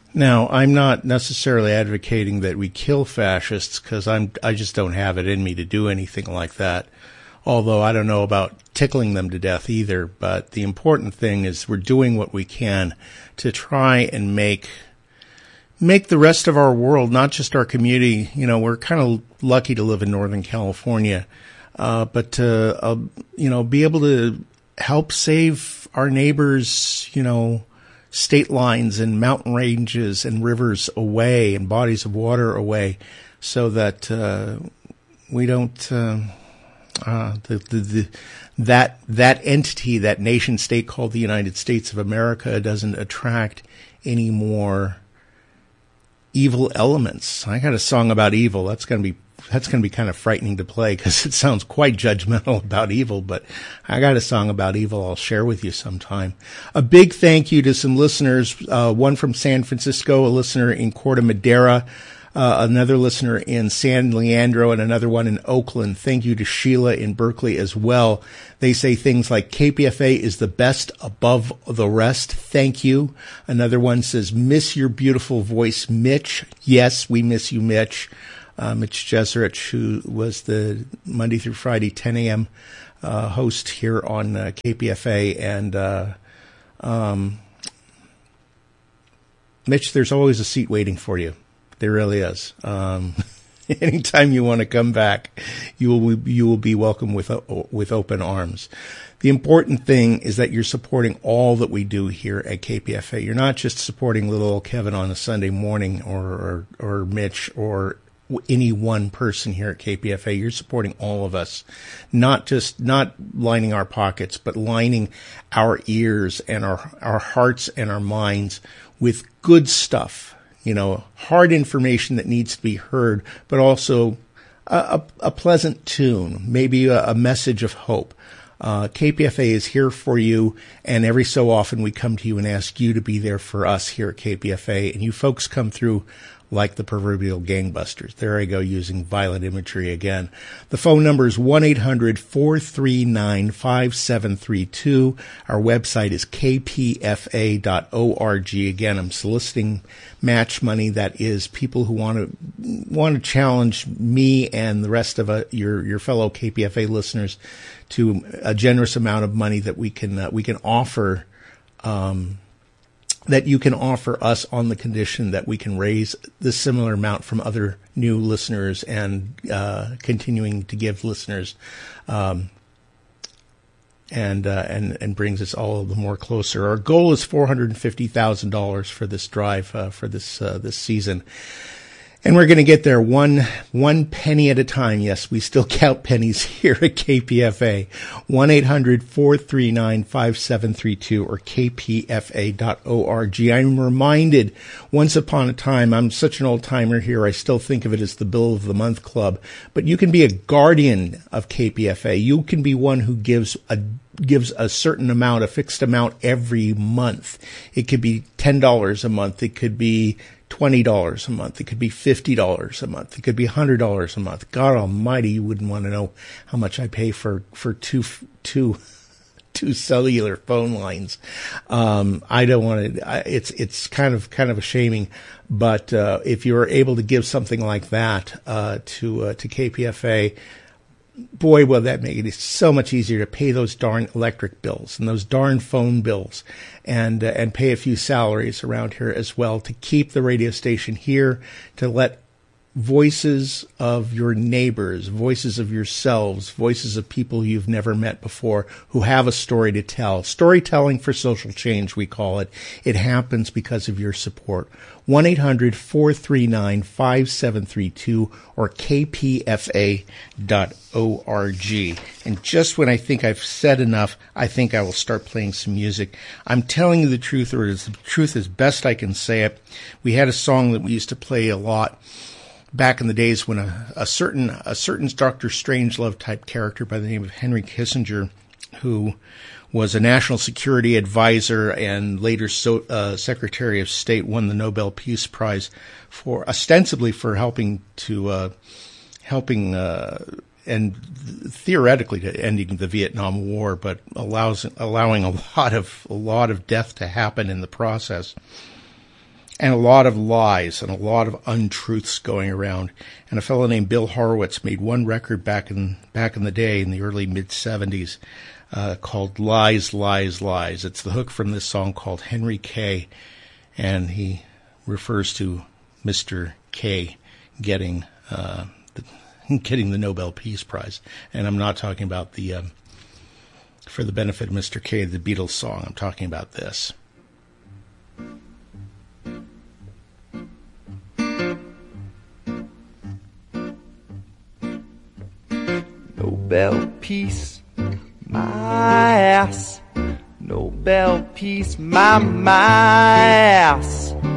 Now, I'm not necessarily advocating that we kill fascists because I just don't have it in me to do anything like that. Although I don't know about tickling them to death either. But the important thing is we're doing what we can to try and make the rest of our world, not just our community. You know, we're kind of lucky to live in Northern California, but to be able to help save our neighbors, state lines and mountain ranges and rivers away and bodies of water away, so that we don't that entity, that nation state called the United States of America, doesn't attract any more evil elements. I got a song about evil. That's going to be kind of frightening to play because it sounds quite judgmental about evil, but I got a song about evil I'll share with you sometime. A big thank you to some listeners, one from San Francisco, a listener in Corte Madera, another listener in San Leandro, and another one in Oakland. Thank you to Sheila in Berkeley as well. They say things like KPFA is the best above the rest. Thank you. Another one says, miss your beautiful voice, Mitch. Yes, we miss you, Mitch. Mitch Jeserich, who was the Monday through Friday 10 a.m. Host here on KPFA. And Mitch, there's always a seat waiting for you. There really is. Anytime you want to come back, you will be welcome with open arms. The important thing is that you're supporting all that we do here at KPFA. You're not just supporting little old Kevin on a Sunday morning or Mitch or any one person here at KPFA. You're supporting all of us, not lining our pockets, but lining our ears and our hearts and our minds with good stuff, hard information that needs to be heard, but also a pleasant tune, maybe a message of hope. KPFA is here for you, and every so often we come to you and ask you to be there for us here at KPFA, and you folks come through like the proverbial gangbusters. There I go, using violent imagery again. The phone number is 1-800-439-5732. Our website is kpfa.org. Again, I'm soliciting match money. That is people who want to challenge me and the rest of your fellow KPFA listeners to a generous amount of money that we can offer, that you can offer us on the condition that we can raise the similar amount from other new listeners and continuing to give listeners, and brings us all the more closer. Our goal is $450,000 for this drive for this season. And we're going to get there one penny at a time. Yes, we still count pennies here at KPFA. 1-800-439-5732 or kpfa.org. I'm reminded, once upon a time, I'm such an old-timer here, I still think of it as the Bill of the Month Club, but you can be a guardian of KPFA. You can be one who gives a certain amount, a fixed amount every month. It could be $10 a month. It could be $20 a month. It could be $50 a month. It could be $100 a month. God Almighty, you wouldn't want to know how much I pay for two cellular phone lines. I don't want to. It's kind of a shaming, but if you're able to give something like that to KPFA, boy, will that make it so much easier to pay those darn electric bills and those darn phone bills, and pay a few salaries around here as well to keep the radio station here, to let voices of your neighbors, voices of yourselves, voices of people you've never met before who have a story to tell. Storytelling for social change, we call it. It happens because of your support. 1-800-439-5732 or kpfa.org. And just when I think I've said enough, I think I will start playing some music. I'm telling you the truth, or the truth as best I can say it. We had a song that we used to play a lot back in the days when a certain Dr. Strangelove type character by the name of Henry Kissinger, who was a national security advisor and later Secretary of State, won the Nobel Peace Prize ostensibly for helping and theoretically to ending the Vietnam War, but allowing a lot of death to happen in the process. and a lot of lies and a lot of untruths going around. And a fellow named Bill Horowitz made one record back in the day, in the early mid-'70s, called Lies, Lies, Lies. It's the hook from this song called Henry K., and he refers to Mr. K getting the Nobel Peace Prize. And I'm not talking about the For the Benefit of Mr. K, the Beatles song. I'm talking about this. Nobel Peace, my ass. Nobel Peace, my ass.